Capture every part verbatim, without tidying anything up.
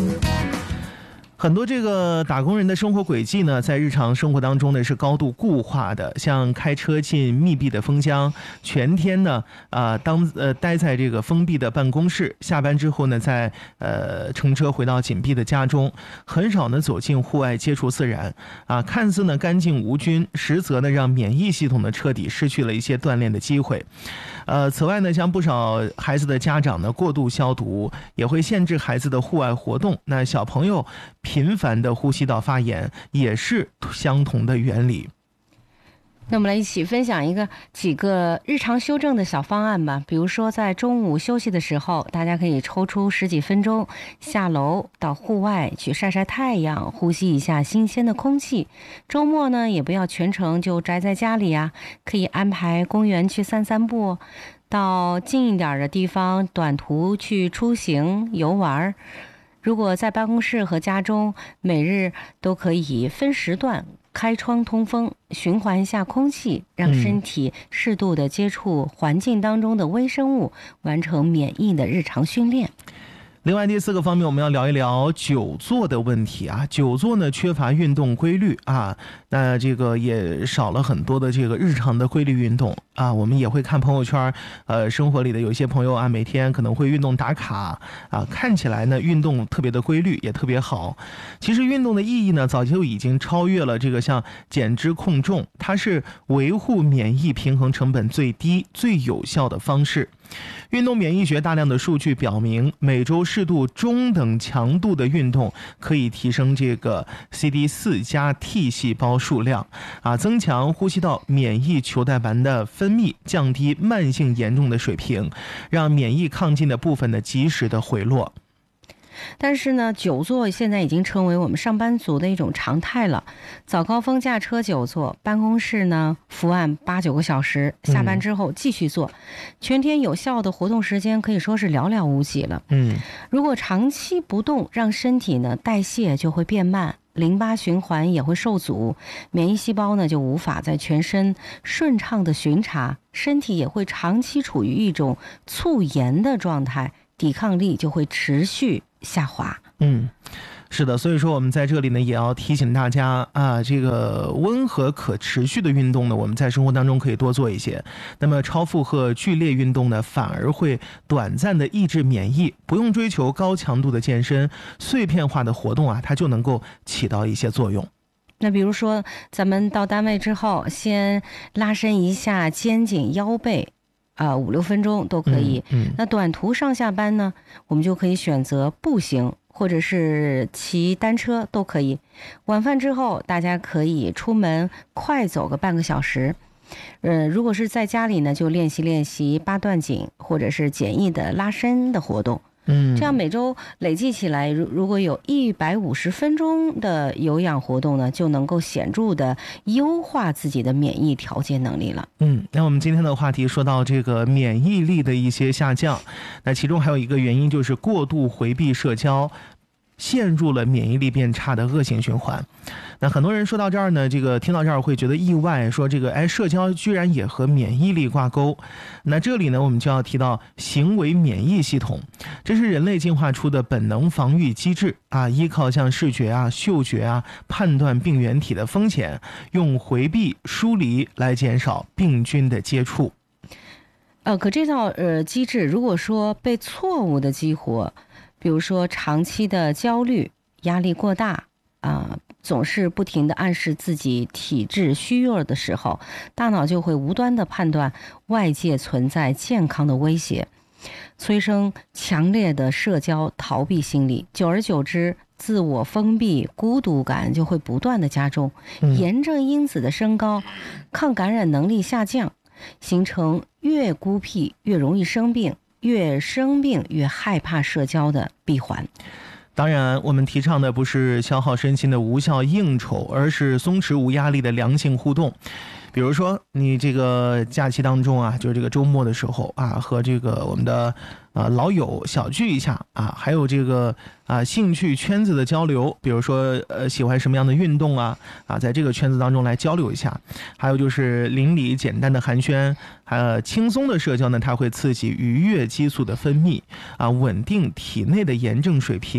很多这个打工人的生活轨迹呢，在日常生活当中呢是高度固化的，像开车进密闭的封箱，全天呢啊、呃、当呃待在这个封闭的办公室，下班之后呢再呃乘车回到紧闭的家中，很少呢走进户外接触自然啊，看似呢干净无菌，实则呢让免疫系统呢彻底失去了一些锻炼的机会。呃，此外呢，像不少孩子的家长呢过度消毒，也会限制孩子的户外活动。那小朋友频繁的呼吸道发炎，也是相同的原理。 那我们来一起分享一个几个日常修正的小方案吧。比如说在中午休息的时候，大家可以抽出十几分钟下楼到户外去晒晒太阳，呼吸一下新鲜的空气。周末呢也不要全程就宅在家里啊，可以安排公园去散散步，到近一点的地方短途去出行游玩。如果在办公室和家中，每日都可以分时段开窗通风，循环一下空气，让身体适度的接触环境当中的微生物，完成免疫的日常训练。 另外第四个方面，我们要聊一聊久坐的问题啊。久坐呢缺乏运动规律啊，那这个也少了很多的这个日常的规律运动啊。我们也会看朋友圈，呃，生活里的有一些朋友啊，每天可能会运动打卡啊，看起来呢运动特别的规律，也特别好。其实运动的意义呢，早就已经超越了这个像减脂控重，它是维护免疫平衡成本最低、最有效的方式。运动免疫学大量的数据表明，每周适度中等强度的运动可以提升这个 C D 四 加 T 细胞数量啊，增强呼吸道免疫球蛋白的分泌，降低慢性严重的水平，让免疫抗进的部分呢及时的回落。 但是呢，久坐现在已经成为我们上班族的一种常态了。早高峰驾车久坐，办公室呢伏案八九个小时，下班之后继续坐，嗯、全天有效的活动时间可以说是寥寥无几了。 嗯， 如果长期不动，让身体呢代谢就会变慢，淋巴循环也会受阻，免疫细胞呢就无法在全身顺畅的巡查，身体也会长期处于一种促炎的状态，抵抗力就会持续下滑。 嗯，是的，所以说我们在这里呢也要提醒大家啊，这个温和可持续的运动呢，我们在生活当中可以多做一些。那么超负荷剧烈运动呢，反而会短暂的抑制免疫，不用追求高强度的健身，碎片化的活动啊，它就能够起到一些作用。 那比如说咱们到单位之后，先拉伸一下肩颈腰背啊，五六分钟都可以。 嗯嗯、 那短途上下班呢，我们就可以选择步行或者是骑单车都可以。晚饭之后，大家可以出门快走个半个小时。呃，如果是在家里呢，就练习练习八段锦或者是简易的拉伸的活动。 嗯， 这样每周累计起来，如如果有一百五十分钟的有氧活动呢，就能够显著的优化自己的免疫调节能力了。 嗯，那我们今天的话题说到这个免疫力的一些下降，那其中还有一个原因就是过度回避社交，陷入了免疫力变差的恶性循环。那很多人说到这儿呢，这个听到这儿会觉得意外，说这个哎，社交居然也和免疫力挂钩。那这里呢，我们就要提到行为免疫系统，这是人类进化出的本能防御机制啊，依靠像视觉啊、嗅觉啊判断病原体的风险，用回避、疏离来减少病菌的接触。 呃，可这套呃机制，如果说被错误的激活，比如说长期的焦虑、压力过大啊、呃，总是不停地暗示自己体质虚弱的时候，大脑就会无端地判断外界存在健康的威胁，催生强烈的社交逃避心理，久而久之，自我封闭、孤独感就会不断的加重，炎症因子的升高，抗感染能力下降，形成越孤僻越容易生病，越生病越害怕社交的闭环。 当然，我们提倡的不是消耗身心的无效应酬，而是松弛无压力的良性互动。比如说你这个假期当中啊，就是这个周末的时候啊，和这个我们的啊老友小聚一下啊，还有这个啊兴趣圈子的交流，比如说呃喜欢什么样的运动啊啊，在这个圈子当中来交流一下。还有就是邻里简单的寒暄，呃轻松的社交呢，它会刺激愉悦激素的分泌啊，稳定体内的炎症水平，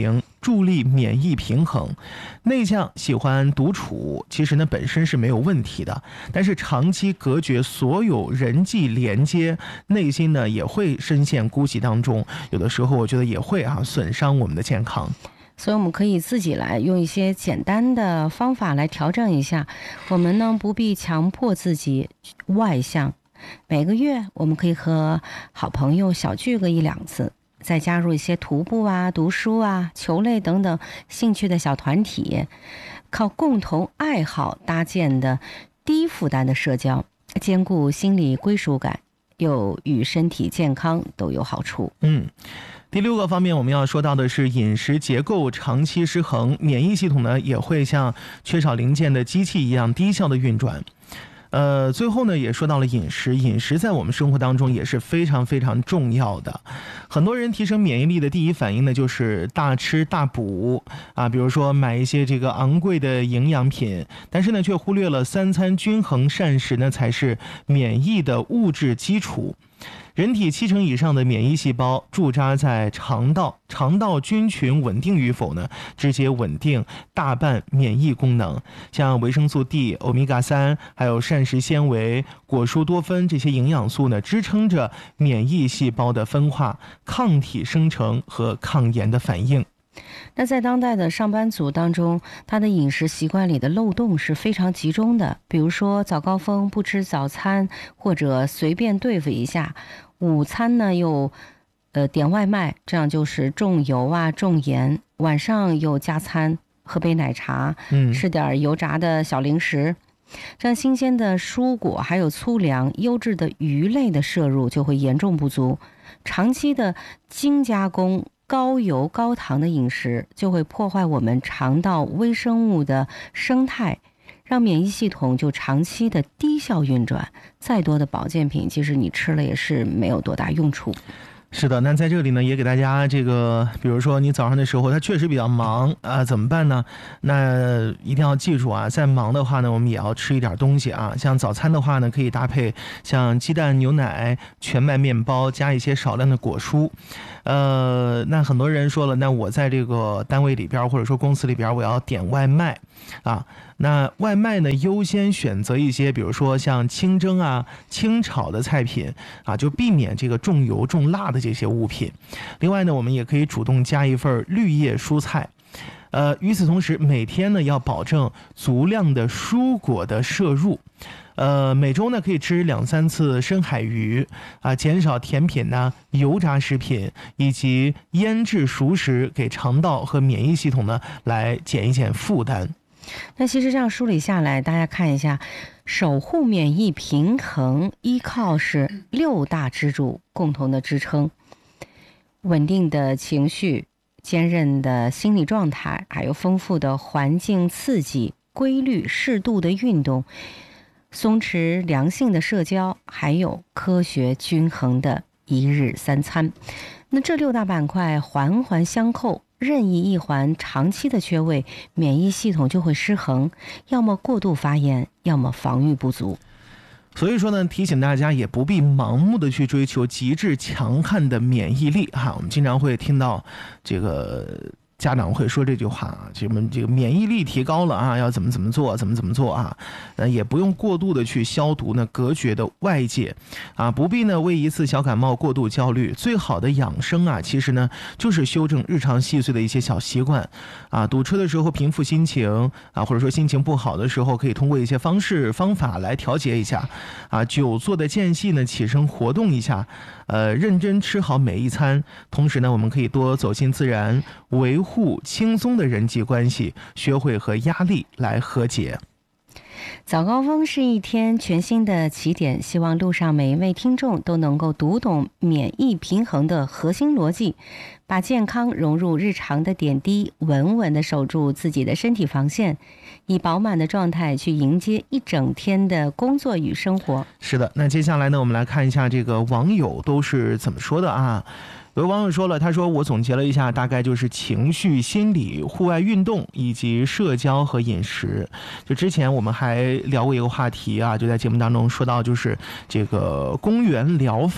助力免疫平衡。内向喜欢独处，其实呢本身是没有问题的，但是长期隔绝所有人际连接，内心呢也会深陷孤寂当中，有的时候我觉得也会啊损伤我们的健康。 所以我们可以自己来用一些简单的方法来调整一下，我们呢不必强迫自己外向，每个月我们可以和好朋友小聚个一两次，再加入一些徒步啊、读书啊、球类等等兴趣的小团体，靠共同爱好搭建的低负担的社交，兼顾心理归属感，又与身体健康都有好处。 嗯。第六个方面我们要说到的是饮食结构长期失衡，免疫系统呢也会像缺少零件的机器一样低效的运转。呃，最后呢也说到了饮食，饮食在我们生活当中也是非常非常重要的。很多人提升免疫力的第一反应呢就是大吃大补啊，比如说买一些这个昂贵的营养品，但是呢却忽略了三餐均衡膳食呢才是免疫的物质基础。人体七成以上的免疫细胞驻扎在肠道，肠道菌群稳定与否呢，直接稳定大半免疫功能。像维生素 D、欧米伽三，还有膳食纤维、果蔬多酚这些营养素呢，支撑着免疫细胞的分化、抗体生成和抗炎的反应。 那在当代的上班族当中，他的饮食习惯里的漏洞是非常集中的，比如说早高峰不吃早餐，或者随便对付一下，午餐呢又呃点外卖，这样就是重油啊重盐，晚上又加餐，喝杯奶茶， 嗯， 吃点油炸的小零食，这样新鲜的蔬果还有粗粮、优质的鱼类的摄入就会严重不足，长期的精加工高油高糖的饮食就会破坏我们肠道微生物的生态，让免疫系统就长期的低效运转，再多的保健品其实你吃了也是没有多大用处。 是的，那在这里呢，也给大家这个，比如说你早上的时候，他确实比较忙啊，怎么办呢？那一定要记住啊，在忙的话呢，我们也要吃一点东西啊。像早餐的话呢，可以搭配像鸡蛋、牛奶、全麦面包，加一些少量的果蔬。呃，那很多人说了，那我在这个单位里边或者说公司里边，我要点外卖啊。那外卖呢，优先选择一些，比如说像清蒸啊、清炒的菜品啊，就避免这个重油重辣的这些物品。另外呢，我们也可以主动加一份绿叶蔬菜。呃，与此同时，每天呢要保证足量的蔬果的摄入。呃，每周呢可以吃两三次深海鱼啊，减少甜品呢、油炸食品以及腌制熟食，给肠道和免疫系统呢来减一减负担。 那其实这样梳理下来，大家看一下，守护免疫平衡依靠是六大支柱共同的支撑：稳定的情绪、坚韧的心理状态，还有丰富的环境刺激、规律适度的运动、松弛良性的社交，还有科学均衡的一日三餐。那这六大板块环环相扣，任意一环长期的缺位，免疫系统就会失衡，要么过度发炎，要么防御不足。 所以说呢，提醒大家也不必盲目的去追求极致强悍的免疫力哈。我们经常会听到这个家长会说这句话啊，这么这个免疫力提高了啊，要怎么怎么做，怎么怎么做啊？呃，也不用过度的去消毒呢隔绝的外界啊，不必呢为一次小感冒过度焦虑。最好的养生啊，其实呢就是修正日常细碎的一些小习惯啊。堵车的时候平复心情啊，或者说心情不好的时候，可以通过一些方式方法来调节一下啊。久坐的间隙呢，起身活动一下。呃，认真吃好每一餐，同时呢，我们可以多走进自然，维护轻松的人际关系，学会和压力来和解。 早高峰是一天全新的起点，希望路上每一位听众都能够读懂免疫平衡的核心逻辑，把健康融入日常的点滴，稳稳地守住自己的身体防线，以饱满的状态去迎接一整天的工作与生活。 是的，那接下来呢，我们来看一下这个网友都是怎么说的啊。有网友说了，他说我总结了一下，大概就是情绪、心理、户外运动以及社交和饮食。就之前我们还聊过一个话题啊，就在节目当中说到，就是这个公园疗法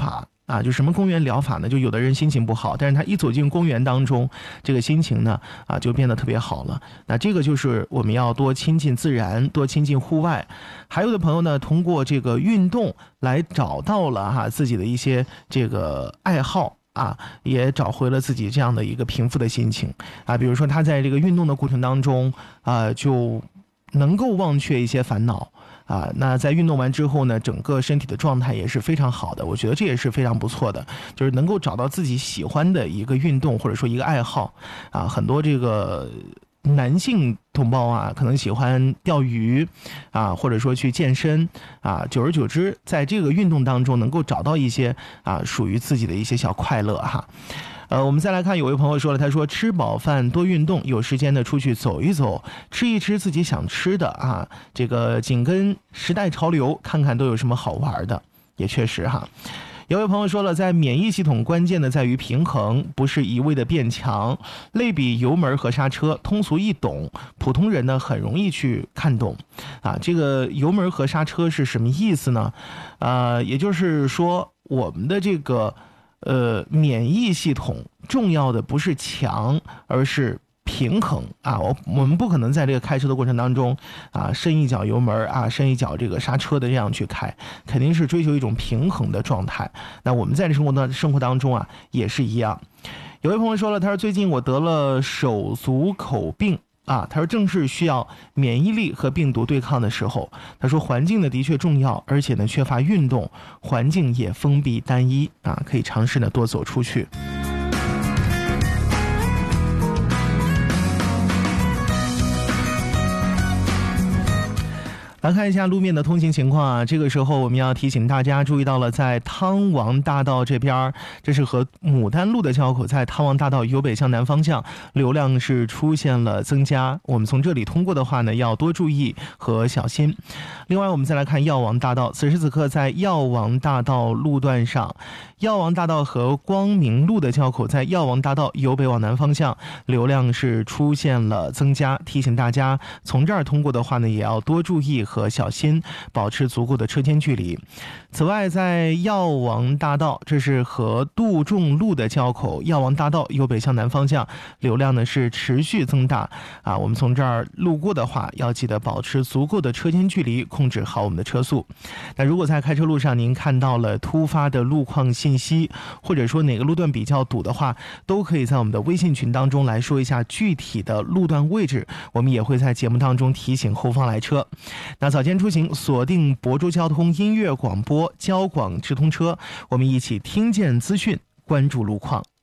啊，就什么公园疗法呢？就有的人心情不好，但是他一走进公园当中，这个心情呢，啊，就变得特别好了。那这个就是我们要多亲近自然，多亲近户外。还有的朋友呢，通过这个运动来找到了哈自己的一些这个爱好啊，也找回了自己这样的一个平复的心情啊。比如说他在这个运动的过程当中啊，就能够忘却一些烦恼。啊，那在运动完之后呢，整个身体的状态也是非常好的，我觉得这也是非常不错的，就是能够找到自己喜欢的一个运动或者说一个爱好啊。很多这个男性同胞啊，可能喜欢钓鱼啊，或者说去健身啊，久而久之，在这个运动当中能够找到一些啊属于自己的一些小快乐哈。呃，我们再来看，有位朋友说了，他说吃饱饭多运动，有时间呢出去走一走，吃一吃自己想吃的啊，这个紧跟时代潮流，看看都有什么好玩的，也确实哈。有位朋友说了，在免疫系统关键的在于平衡，不是一味的变强。类比油门和刹车，通俗易懂，普通人呢很容易去看懂。啊，这个油门和刹车是什么意思呢？呃，也就是说，我们的这个呃免疫系统重要的不是强，而是平衡啊，我我们不可能在这个开车的过程当中啊，伸一脚油门啊，伸一脚这个刹车的这样去开，肯定是追求一种平衡的状态。那我们在这生活当生活当中啊，也是一样。有位朋友说了，他说最近我得了手足口病啊，他说正是需要免疫力和病毒对抗的时候。他说环境呢的确重要，而且呢缺乏运动，环境也封闭单一啊，可以尝试呢多走出去。来看一下路面的通行情况啊，这个时候我们要提醒大家注意到了，在汤王大道这边，这是和牡丹路的交口，在汤王大道由北向南方向流量是出现了增加，我们从这里通过的话呢，要多注意和小心。另外我们再来看药王大道，此时此刻在药王大道路段上，药王大道和光明路的交口，在药王大道由北往南方向流量是出现了增加，提醒大家从这儿通过的话呢，也要多注意和小心，保持足够的车间距离。此外，在药王大道，这是和杜仲路的交口，药王大道由北向南方向流量呢是持续增大啊，我们从这儿路过的话，要记得保持足够的车间距离，控制好我们的车速。那如果在开车路上您看到了突发的路况信息，或者说哪个路段比较堵的话，都可以在我们的微信群当中来说一下具体的路段位置，我们也会在节目当中提醒后方来车。那早间出行锁定亳州交通音乐广播交广直通车，我们一起听见资讯，关注路况。